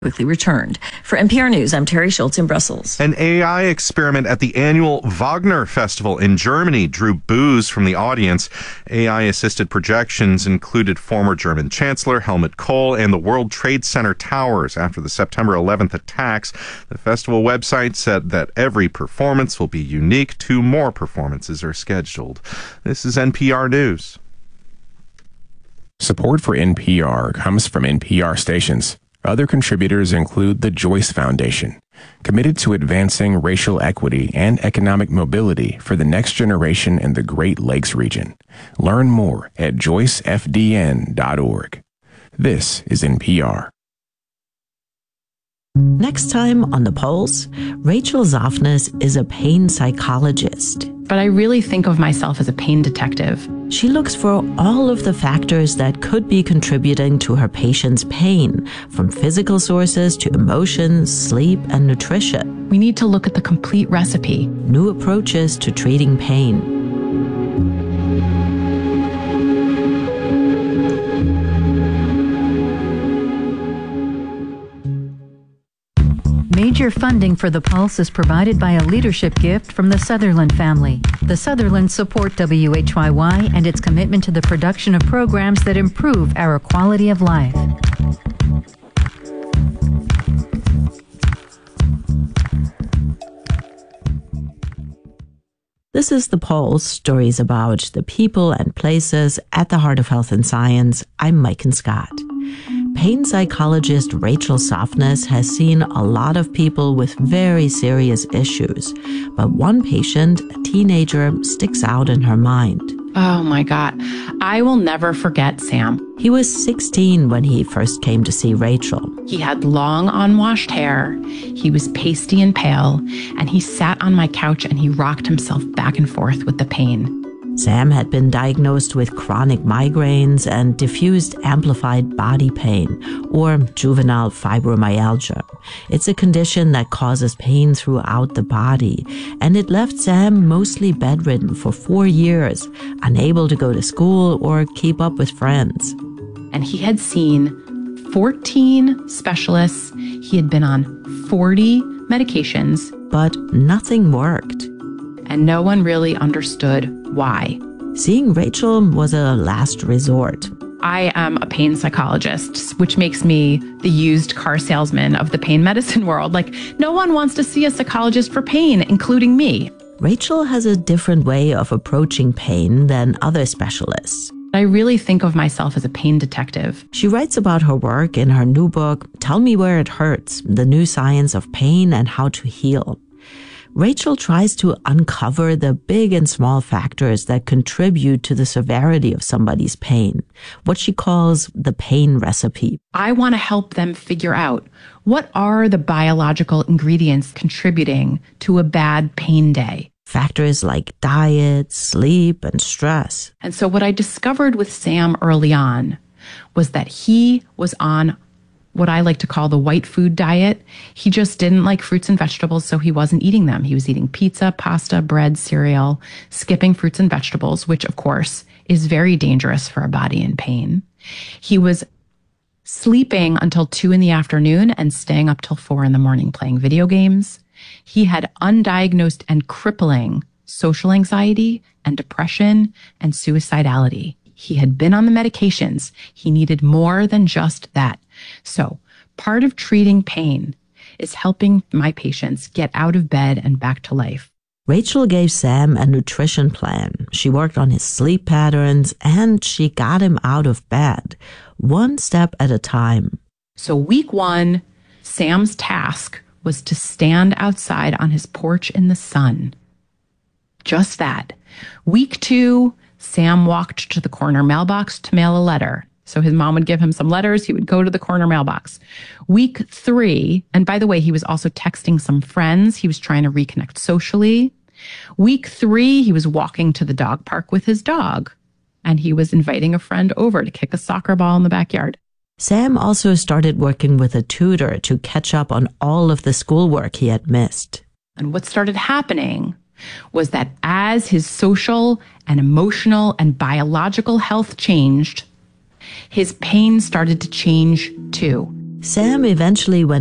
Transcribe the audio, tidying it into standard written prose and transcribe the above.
Quickly returned. For NPR News, I'm Terry Schultz in Brussels. An AI experiment at the annual Wagner Festival in Germany drew boos from the audience. AI-assisted projections included former German Chancellor Helmut Kohl and the World Trade Center towers after the September 11th attacks. The festival website said that every performance will be unique. 2 more performances are scheduled. This is NPR News. Support for NPR comes from NPR stations. Other contributors include the Joyce Foundation, committed to advancing racial equity and economic mobility for the next generation in the Great Lakes region. Learn more at joycefdn.org. This is NPR. Next time on The Pulse, Rachel Zoffness is a pain psychologist. But I really think of myself as a pain detective. She looks for all of the factors that could be contributing to her patient's pain, from physical sources to emotions, sleep, and nutrition. We need to look at the complete recipe. New approaches to treating pain. Major funding for The Pulse is provided by a leadership gift from the Sutherland family. The Sutherlands support WHYY and its commitment to the production of programs that improve our quality of life. This is The Pulse, stories about the people and places at the heart of health and science. I'm Maiken Scott. Pain psychologist Rachel Zoffness has seen a lot of people with very serious issues, but one patient, a teenager, sticks out in her mind. Oh my God. I will never forget Sam. He was 16 when he first came to see Rachel. He had long, unwashed hair. He was pasty and pale, and he sat on my couch and he rocked himself back and forth with the pain. Sam had been diagnosed with chronic migraines and diffused amplified body pain, or juvenile fibromyalgia. It's a condition that causes pain throughout the body, and it left Sam mostly bedridden for 4 years, unable to go to school or keep up with friends. And he had seen 14 specialists. He had been on 40 medications. But nothing worked. And no one really understood why. Seeing Rachel was a last resort. I am a pain psychologist, which makes me the used car salesman of the pain medicine world. Like, no one wants to see a psychologist for pain, including me. Rachel has a different way of approaching pain than other specialists. I really think of myself as a pain detective. She writes about her work in her new book, Tell Me Where It Hurts, The New Science of Pain and How to Heal. Rachel tries to uncover the big and small factors that contribute to the severity of somebody's pain, what she calls the pain recipe. I want to help them figure out what are the biological ingredients contributing to a bad pain day. Factors like diet, sleep, and stress. And so what I discovered with Sam early on was that he was on what I like to call the white food diet. He just didn't like fruits and vegetables, so he wasn't eating them. He was eating pizza, pasta, bread, cereal, skipping fruits and vegetables, which of course is very dangerous for a body in pain. He was sleeping until 2 p.m. and staying up till 4 a.m. playing video games. He had undiagnosed and crippling social anxiety and depression and suicidality. He had been on the medications. He needed more than just that. So part of treating pain is helping my patients get out of bed and back to life. Rachel gave Sam a nutrition plan. She worked on his sleep patterns and she got him out of bed, one step at a time. So week 1, Sam's task was to stand outside on his porch in the sun. Just that. Week 2, Sam walked to the corner mailbox to mail a letter. So his mom would give him some letters. He would go to the corner mailbox. Week 3, and by the way, he was also texting some friends. He was trying to reconnect socially. Week 3, he was walking to the dog park with his dog. And he was inviting a friend over to kick a soccer ball in the backyard. Sam also started working with a tutor to catch up on all of the schoolwork he had missed. And what started happening was that as his social and emotional and biological health changed, his pain started to change too. Sam eventually went